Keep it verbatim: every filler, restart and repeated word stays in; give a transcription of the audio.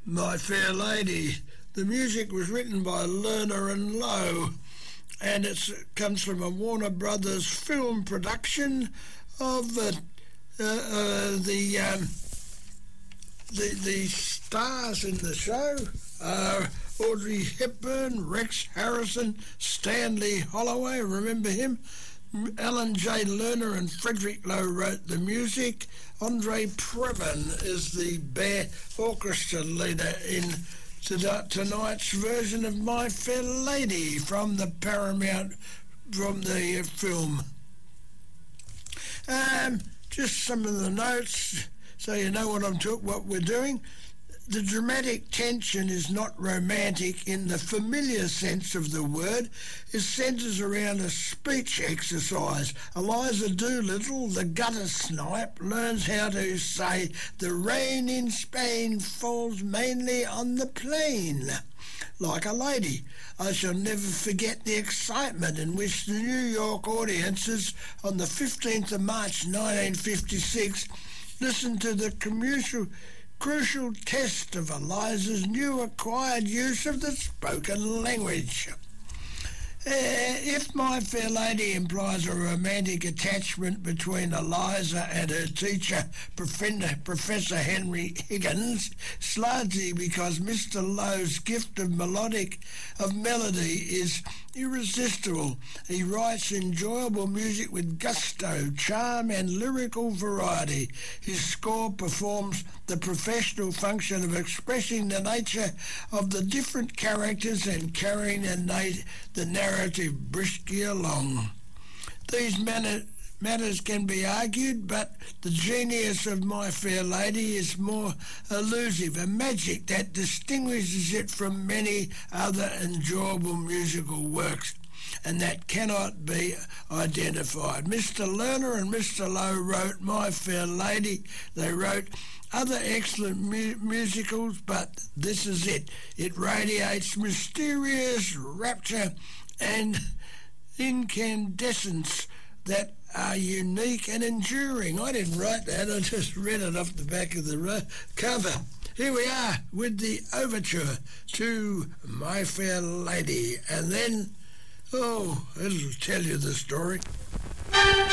My Fair Lady. The music was written by Lerner and Lowe, and it comes from a Warner Brothers film production of uh, uh, uh, the, um, the the stars in the show are Audrey Hepburn, Rex Harrison, Stanley Holloway, remember him? Alan J. Lerner and Frederick Lowe wrote the music. Andre Previn is the band orchestra leader in tonight's version of My Fair Lady from the Paramount, from the film. Um, just some of the notes, so you know what I'm talking, what we're doing. The dramatic tension is not romantic in the familiar sense of the word. It centres around a speech exercise. Eliza Doolittle, the gutter snipe, learns how to say the rain in Spain falls mainly on the plain. Like a lady. I shall never forget the excitement in which the New York audiences on the fifteenth of March nineteen fifty-six listened to the commercial crucial test of Eliza's new acquired use of the spoken language. Uh, if My Fair Lady implies a romantic attachment between Eliza and her teacher, Professor Henry Higgins, it's largely because Mister Lowe's gift of melodic, of melody is irresistible. He writes enjoyable music with gusto, charm and lyrical variety. His score performs the professional function of expressing the nature of the different characters and carrying the, na- the narrative briskly along. These manner- matters can be argued, but the genius of My Fair Lady is more elusive, a magic that distinguishes it from many other enjoyable musical works, and that cannot be identified. Mister Lerner and Mister Lowe wrote My Fair Lady. They wrote other excellent mu- musicals, but this is it. It radiates mysterious rapture and incandescence that are unique and enduring. I didn't write that, I just read it off the back of the ro- cover. Here we are with the overture to My Fair Lady, and then, oh, it'll tell you the story.